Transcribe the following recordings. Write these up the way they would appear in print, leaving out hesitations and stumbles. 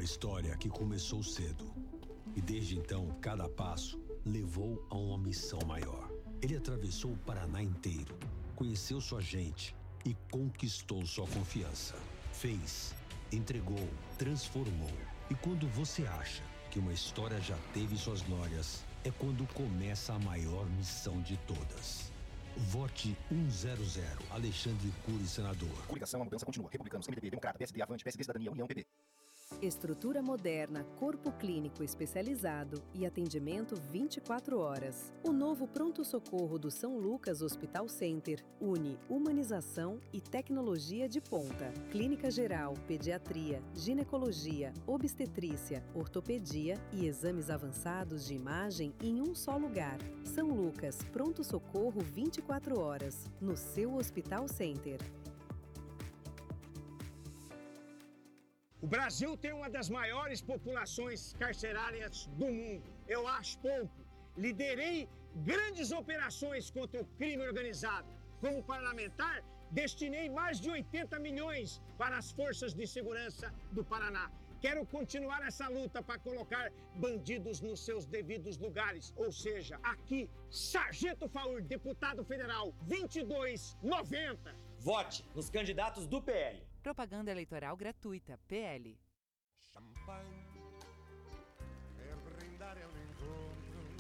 história que começou cedo. E desde então, cada passo levou a uma missão maior. Ele atravessou o Paraná inteiro, conheceu sua gente e conquistou sua confiança. Fez, entregou, transformou. E quando você acha que uma história já teve suas glórias, é quando começa a maior missão de todas. Vote 100, Alexandre Cury, senador. Coligação, a mudança continua. Republicanos, MDB, Democrata, PSD, Avante, PSD, Cidadania, União, PP. Estrutura moderna, corpo clínico especializado e atendimento 24 horas. O novo pronto-socorro do São Lucas Hospital Center une humanização e tecnologia de ponta. Clínica geral, pediatria, ginecologia, obstetrícia, ortopedia e exames avançados de imagem em um só lugar. São Lucas, pronto-socorro 24 horas, no seu Hospital Center. O Brasil tem uma das maiores populações carcerárias do mundo. Eu acho pouco. Liderei grandes operações contra o crime organizado. Como parlamentar, destinei mais de 80 milhões para as forças de segurança do Paraná. Quero continuar essa luta para colocar bandidos nos seus devidos lugares. Ou seja, aqui, Sargento Faur, deputado federal, 2290. Vote nos candidatos do PL. Propaganda eleitoral gratuita, PL. Champagne per brindare a un incontro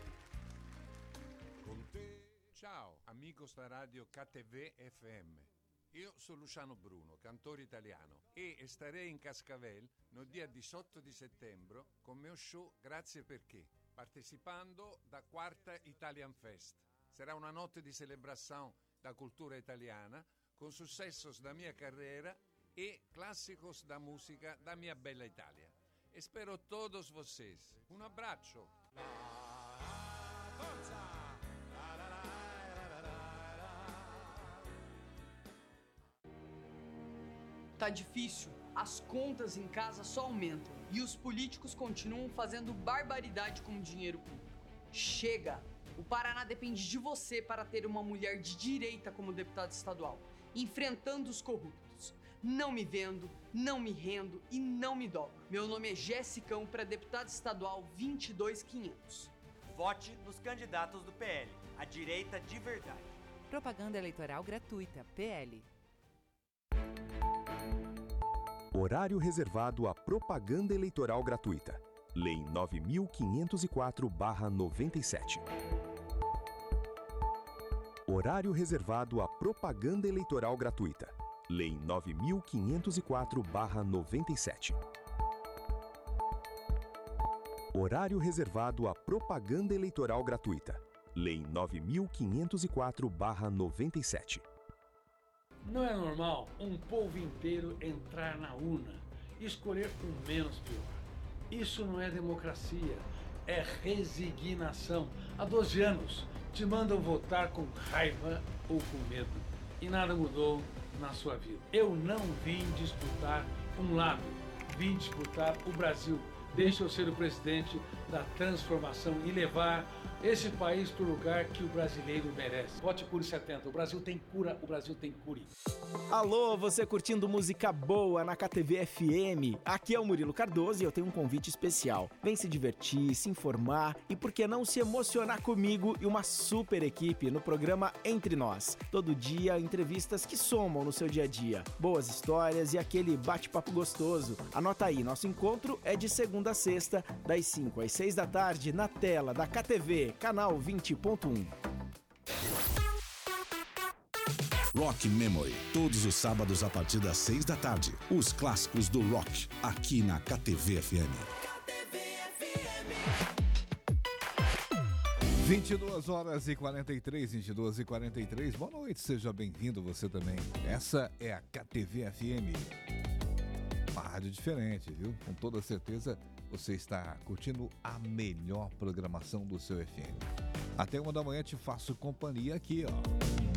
con te. Ciao, amigos da radio KTV FM. Io sono Luciano Bruno, cantore italiano, e starei in Cascavel no dia 18 di settembre con mio show Grazie perché, partecipando da quarta Italian Fest. Sarà una notte di celebração da cultura italiana, con sucessos da mia carreira e clássicos da música da minha bella Itália. Espero todos vocês. Um abraço. Tá difícil, as contas em casa só aumentam e os políticos continuam fazendo barbaridade com o dinheiro público. Chega! O Paraná depende de você para ter uma mulher de direita como deputada estadual, enfrentando os corruptos. Não me vendo, não me rendo e não me dobro. Meu nome é Jessicão para deputado estadual 22500. Vote nos candidatos do PL, a direita de verdade. Propaganda eleitoral gratuita, PL. Horário reservado à propaganda eleitoral gratuita. Lei 9.504/97. Horário reservado à propaganda eleitoral gratuita. Lei 9.504/97. Horário reservado à propaganda eleitoral gratuita. Lei 9.504/97. Não é normal um povo inteiro entrar na urna e escolher o menos pior. Isso não é democracia, é resignação. Há 12 anos te mandam votar com raiva ou com medo e nada mudou na sua vida. Eu não vim disputar um lado, vim disputar o Brasil. Deixa eu ser o presidente da transformação e levar esse país para o lugar que o brasileiro merece. Vote Cury 70. O Brasil tem cura, o Brasil tem Cury. Alô, você curtindo música boa na KTV FM? Aqui é o Murilo Cardoso e eu tenho um convite especial. Vem se divertir, se informar e por que não se emocionar comigo e uma super equipe no programa Entre Nós. Todo dia, entrevistas que somam no seu dia a dia. Boas histórias e aquele bate-papo gostoso. Anota aí, nosso encontro é de segunda a sexta, das 5 às 6 da tarde, na tela da KTV, canal 20.1. Rock Memory, todos os sábados a partir das 6 da tarde. Os clássicos do rock, aqui na KTV FM. 22h43. Boa noite, seja bem-vindo você também. Essa é a KTV FM. Uma rádio diferente, viu? Com toda certeza você está curtindo a melhor programação do seu FM. Até 1 da manhã te faço companhia aqui, ó.